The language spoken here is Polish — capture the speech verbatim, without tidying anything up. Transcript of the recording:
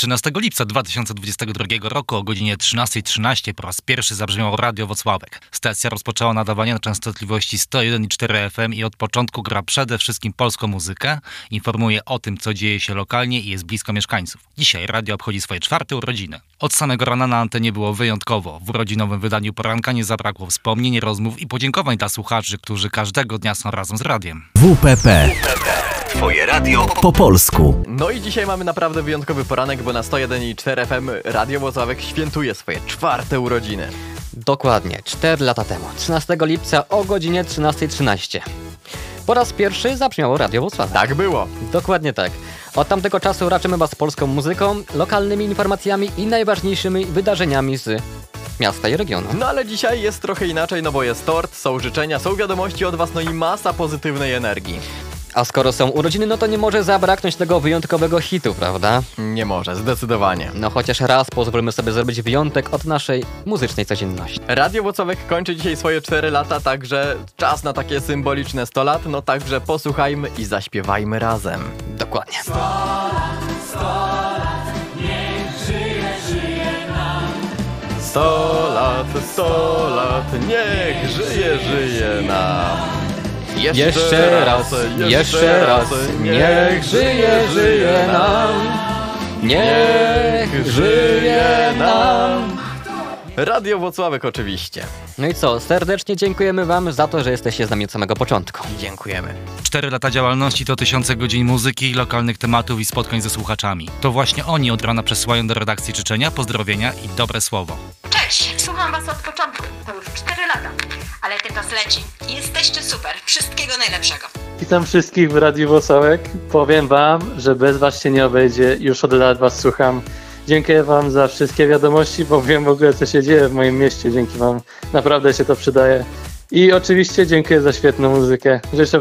trzynastego lipca dwa tysiące dwudziestego drugiego roku o godzinie trzynasta trzynaście po raz pierwszy zabrzmiało Radio Włocławek. Stacja rozpoczęła nadawanie na częstotliwości sto jeden i cztery F M i od początku gra przede wszystkim polską muzykę, informuje o tym, co dzieje się lokalnie i jest blisko mieszkańców. Dzisiaj radio obchodzi swoje czwarte urodziny. Od samego rana na antenie było wyjątkowo. W urodzinowym wydaniu poranka nie zabrakło wspomnień, rozmów i podziękowań dla słuchaczy, którzy każdego dnia są razem z radiem. W P P. Twoje radio po polsku. No i dzisiaj mamy naprawdę wyjątkowy poranek, bo na sto jeden i cztery F M Radio Włocławek świętuje swoje czwarte urodziny. Dokładnie, cztery lata temu, trzynastego lipca o godzinie trzynasta trzynaście. Po raz pierwszy zabrzmiało Radio Włocławek. Tak było. Dokładnie tak. Od tamtego czasu raczymy was polską muzyką, lokalnymi informacjami i najważniejszymi wydarzeniami z miasta i regionu. No ale dzisiaj jest trochę inaczej, no bo jest tort, są życzenia, są wiadomości od was, no i masa pozytywnej energii. A skoro są urodziny, no to nie może zabraknąć tego wyjątkowego hitu, prawda? Nie może, zdecydowanie. No chociaż raz pozwólmy sobie zrobić wyjątek od naszej muzycznej codzienności. Radio Włocławek kończy dzisiaj swoje cztery lata, także czas na takie symboliczne sto lat, no także posłuchajmy i zaśpiewajmy razem. Dokładnie. sto lat, sto lat, niech żyje, żyje nam. sto lat, sto lat, niech żyje, żyje nam. Jeszcze, jeszcze raz, jeszcze, jeszcze raz, niech żyje, żyje nam, niech żyje nam. Radio Włocławek oczywiście. No i co, serdecznie dziękujemy wam za to, że jesteście z nami od samego początku. Dziękujemy. Cztery lata działalności to tysiące godzin muzyki, lokalnych tematów i spotkań ze słuchaczami. To właśnie oni od rana przesyłają do redakcji życzenia, pozdrowienia i dobre słowo. Cześć, słucham was od początku, to już cztery lata, ale ten czas leci. Jesteście super, wszystkiego najlepszego. Witam wszystkich w Radiu Włocławek. Powiem wam, że bez was się nie obejdzie, już od lat was słucham. Dziękuję wam za wszystkie wiadomości, bo wiem w ogóle, co się dzieje w moim mieście. Dzięki wam naprawdę się to przydaje. I oczywiście dziękuję za świetną muzykę. Życzę